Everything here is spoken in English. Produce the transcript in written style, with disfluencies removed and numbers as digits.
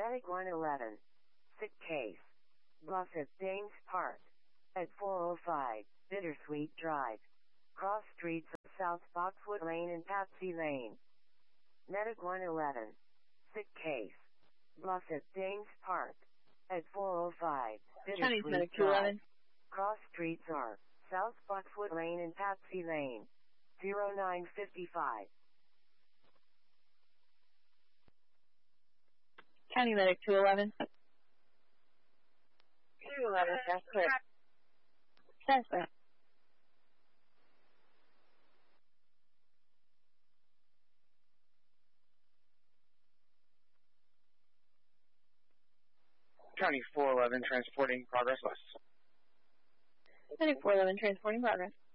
Medic 111. Sick case. Bluff at Thames Park. At 405, Bittersweet Drive. Cross streets of South Boxwood Lane and Patsy Lane. Medic 111. Sick case. Bluff at Thames Park. At 405, County's Bittersweet Medic Drive. 211. Cross streets are South Boxwood Lane and Patsy Lane. 0955. County Medic 211. 211, that's clear. That's right. County 411, transporting progress west. Medic 411, transporting progress.